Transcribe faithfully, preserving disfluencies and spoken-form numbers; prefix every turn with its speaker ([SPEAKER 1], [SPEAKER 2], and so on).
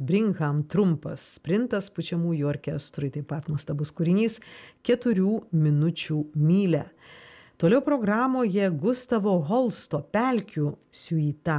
[SPEAKER 1] Brigham trumpas sprintas pučiamųjų orkestrui, taip pat nuostabus kūrinys keturių minučių mylia. Toliau programoje Gustavo Holsto Pelkių siuita.